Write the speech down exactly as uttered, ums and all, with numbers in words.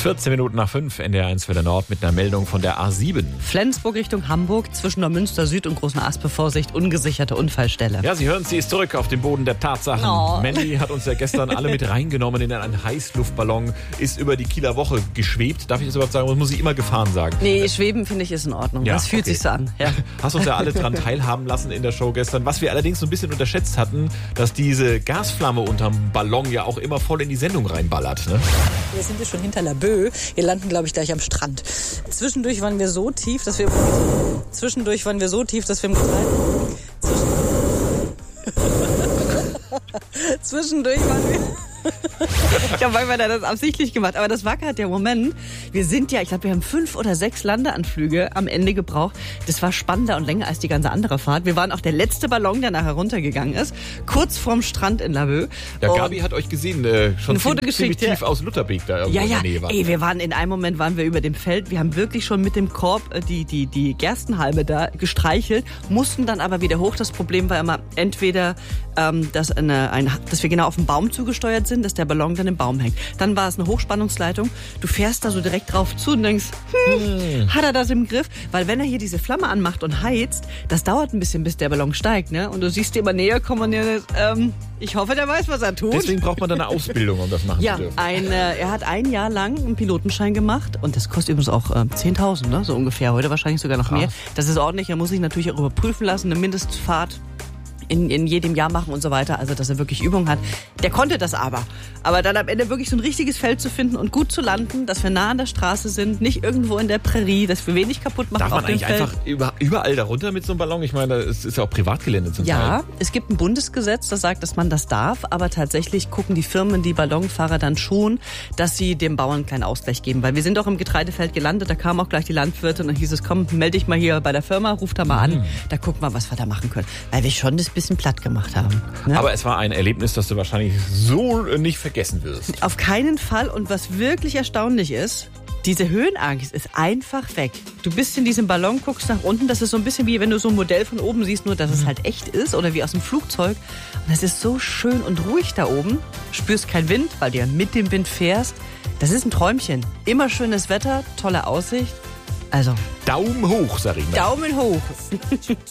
vierzehn Minuten nach fünf, N D R eins Welle Nord mit einer Meldung von der A sieben. Flensburg Richtung Hamburg, zwischen Neumünster Süd und Großen Aspe, Vorsicht, ungesicherte Unfallstelle. Ja, Sie hören, sie ist zurück auf den Boden der Tatsachen. Oh. Melli hat uns ja gestern alle mit reingenommen in einen Heißluftballon, ist über die Kieler Woche geschwebt. Darf ich das überhaupt sagen? Das muss ich immer gefahren sagen. Nee, schweben finde ich ist in Ordnung. Ja, das fühlt okay. sich so an. Ja. Hast uns ja alle dran teilhaben lassen in der Show gestern. Was wir allerdings so ein bisschen unterschätzt hatten, dass diese Gasflamme unterm Ballon ja auch immer voll in die Sendung reinballert. Ne? Wir sind jetzt schon hinter Laboe. Wir landen, glaube ich, gleich am Strand. Zwischendurch waren wir so tief, dass wir... Zwischendurch waren wir so tief, dass wir im Getreide... Zwischen... Zwischendurch waren wir... Ich glaube, manchmal hat er das absichtlich gemacht. Aber das war gerade der Moment. Wir sind ja, ich glaube, wir haben fünf oder sechs Landeanflüge am Ende gebraucht. Das war spannender und länger als die ganze andere Fahrt. Wir waren auch der letzte Ballon, der nachher runtergegangen ist. Kurz vorm Strand in Laboe. Ja, Gabi hat euch gesehen, äh, schon ein Foto ziemlich, geschickt, ziemlich tief ja. aus Lutherbeek da irgendwo Ja, in ja, der Nähe war. ey, wir waren in einem Moment waren wir über dem Feld. Wir haben wirklich schon mit dem Korb äh, die, die, die Gerstenhalme da gestreichelt, mussten dann aber wieder hoch. Das Problem war immer entweder, ähm, dass, eine, ein, dass wir genau auf den Baum zugesteuert sind, dass der Ballon dann im Baum hängt. Dann war es eine Hochspannungsleitung. Du fährst da so direkt drauf zu und denkst, hm, hm. hat er das im Griff? Weil wenn er hier diese Flamme anmacht und heizt, das dauert ein bisschen, bis der Ballon steigt, ne? Und du siehst dir immer näher kommen und denkst, ähm, ich hoffe, der weiß, was er tut. Deswegen braucht man dann eine Ausbildung, um das machen ja, zu dürfen. ein, äh, er hat ein Jahr lang einen Pilotenschein gemacht und das kostet übrigens auch äh, zehntausend, ne? So ungefähr. Heute wahrscheinlich sogar noch Krass. mehr. Das ist ordentlich. Er muss sich natürlich auch überprüfen lassen, eine Mindestfahrt in, in jedem Jahr machen und so weiter, also dass er wirklich Übung hat. Der konnte das aber. Aber dann am Ende wirklich so ein richtiges Feld zu finden und gut zu landen, dass wir nah an der Straße sind, nicht irgendwo in der Prärie, dass wir wenig kaputt machen Darf man auf dem eigentlich Feld. einfach über, überall darunter mit so einem Ballon? Ich meine, es ist ja auch Privatgelände zum Teil. Ja, es gibt ein Bundesgesetz, das sagt, dass man das darf, aber tatsächlich gucken die Firmen, die Ballonfahrer dann schon, dass sie dem Bauern einen kleinen Ausgleich geben. Weil wir sind auch im Getreidefeld gelandet, da kam auch gleich die Landwirte und dann hieß es, komm, melde dich mal hier bei der Firma, ruf da mal an, mhm. da guck mal, was wir da machen können. Weil wir schon das bisschen platt gemacht haben. Ne? Aber es war ein Erlebnis, das du wahrscheinlich so nicht vergessen wirst. Auf keinen Fall. Und was wirklich erstaunlich ist, diese Höhenangst ist einfach weg. Du bist in diesem Ballon, guckst nach unten, das ist so ein bisschen wie wenn du so ein Modell von oben siehst, nur dass es halt echt ist oder wie aus dem Flugzeug. Und es ist so schön und ruhig da oben. Spürst keinen Wind, weil du ja mit dem Wind fährst. Das ist ein Träumchen. Immer schönes Wetter, tolle Aussicht. Also Daumen hoch, sag ich mal. Daumen hoch.